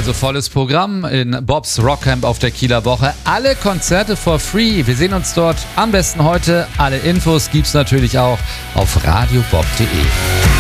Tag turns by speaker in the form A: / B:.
A: Also volles Programm in Bobs Rockcamp auf der Kieler Woche. Alle Konzerte for free. Wir sehen uns dort am besten heute. Alle Infos gibt's natürlich auch auf radiobob.de.